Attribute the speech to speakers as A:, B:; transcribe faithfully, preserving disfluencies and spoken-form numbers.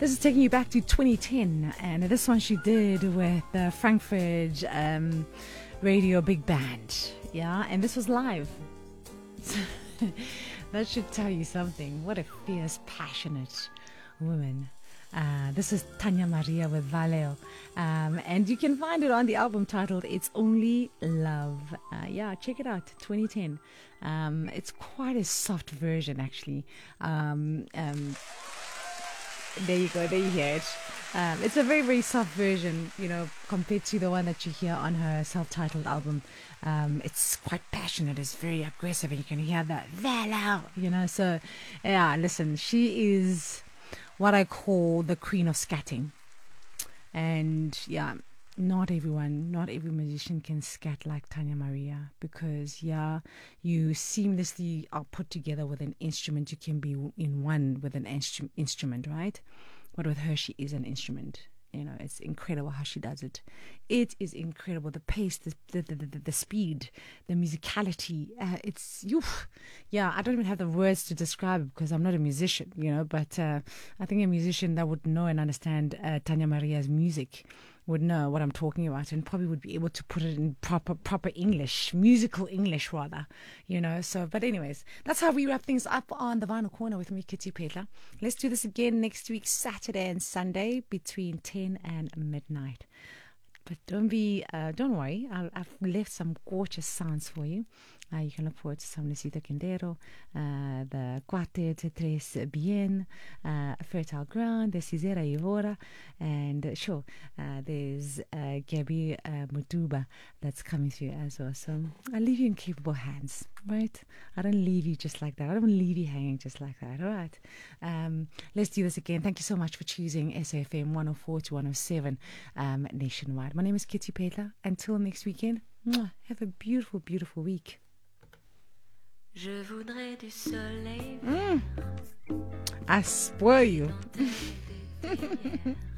A: This is taking you back to twenty ten, and this one she did with the Frankfurt um, Radio Big Band. Yeah, and this was live. That should tell you something. What a fierce, passionate woman. Uh, this is Tanya Maria with Valeo. Um, and you can find it on the album titled It's Only Love. Uh, yeah, check it out, twenty ten. Um, it's quite a soft version, actually. Um, um, there you go, there you hear it. Um, it's a very, very soft version, you know, compared to the one that you hear on her self-titled album. Um, it's quite passionate, it's very aggressive, and you can hear that, Valeo, you know. So, yeah, listen, she is what I call the queen of scatting. And yeah, not everyone, not every musician can scat like Tanya Maria, because yeah, you seamlessly are put together with an instrument. You can be in one with an instru- instrument, right? But with her, she is an instrument. You know, it's incredible how she does it. It is incredible. The pace, the the the, the, the speed, the musicality. Uh, it's you. Yeah, I don't even have the words to describe it because I'm not a musician, you know. But uh, I think a musician that would know and understand uh, Tanya Maria's music would know what I'm talking about, and probably would be able to put it in proper proper English, musical English rather, you know. So, but anyways, that's how we wrap things up on the Vinyl Corner with me, Kitty Petla. Let's do this again next week, Saturday and Sunday, between ten and midnight. But don't be, uh, don't worry, I'll, I've left some gorgeous sounds for you. Uh, you can look forward to some Luisito Quintero, uh, the Quartet Tres Bien, uh, Fertile Ground, the Cizera Ivora, and uh, sure, uh, there's uh, Gabi uh, Mutuba that's coming through as well. So I leave you in capable hands, right? I don't leave you just like that. I don't leave you hanging just like that, all right? Um, let's do this again. Thank you so much for choosing S A F M one oh four to one oh seven um, nationwide. My name is Kitty Petla. Until next weekend, mwah, have a beautiful, beautiful week.
B: Je voudrais du soleil.
A: Mm. I spoil you.